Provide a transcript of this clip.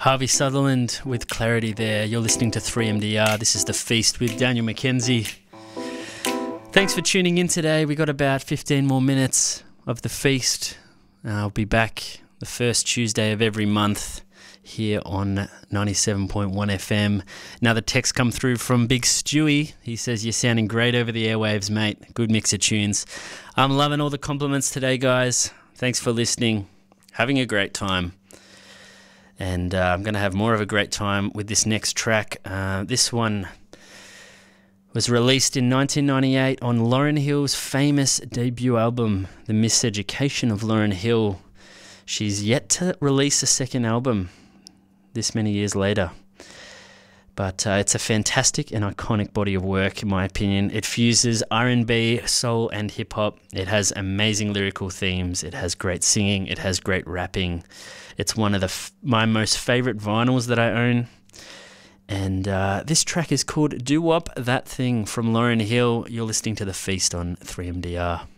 Harvey Sutherland with Clarity there. You're listening to 3MDR. This is The Feast with Daniel McKenzie. Thanks for tuning in today. We got about 15 more minutes of The Feast. I'll be back the first Tuesday of every month here on 97.1 FM. Another text come through from Big Stewie. He says, you're sounding great over the airwaves, mate. Good mix of tunes. I'm loving all the compliments today, guys. Thanks for listening. Having a great time. And I'm going to have more of a great time with this next track. This one was released in 1998 on Lauryn Hill's famous debut album, The Miseducation of Lauryn Hill. She's yet to release a second album this many years later. But it's a fantastic and iconic body of work, in my opinion. It fuses R&B, soul, and hip-hop. It has amazing lyrical themes. It has great singing. It has great rapping. It's one of my most favourite vinyls that I own. And this track is called Do Wop That Thing from Lauryn Hill. You're listening to The Feast on 3MDR.